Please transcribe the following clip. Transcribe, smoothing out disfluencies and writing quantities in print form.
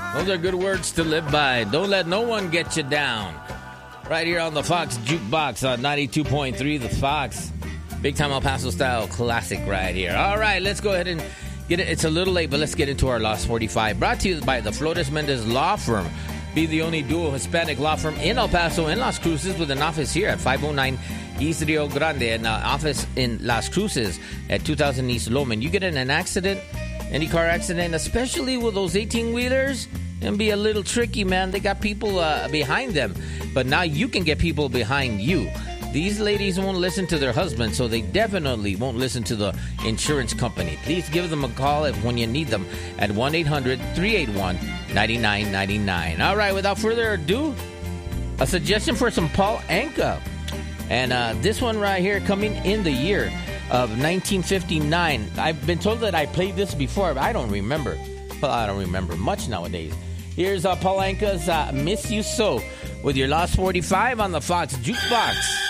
Those are good words to live by. Don't let no one get you down. Right here on the Fox Jukebox on 92.3 The Fox. Big time El Paso style classic right here. All right, let's go ahead and get it. It's a little late, but let's get into our Lost 45. Brought to you by the Flores Mendez Law Firm. Be the only dual Hispanic law firm in El Paso and Las Cruces with an office here at 509 East Rio Grande and an office in Las Cruces at 2000 East Loman. You get in an accident, any car accident, especially with those 18-wheelers, and be a little tricky, man. They got people behind them, but now you can get people behind you. These ladies won't listen to their husbands, so they definitely won't listen to the insurance company. Please give them a call when you need them at 1-800-381-9999. All right, without further ado, a suggestion for some Paul Anka. And this one right here, coming in the year of 1959. I've been told that I played this before, but I don't remember. Well, I don't remember much nowadays. Here's Paul Anka's Miss You So with your Lost 45 on the Fox Jukebox.